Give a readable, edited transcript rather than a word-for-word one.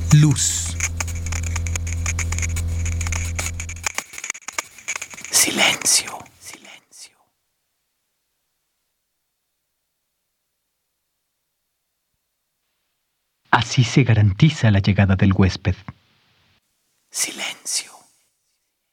Luz. Silencio. Así se garantiza la llegada del huésped. Silencio.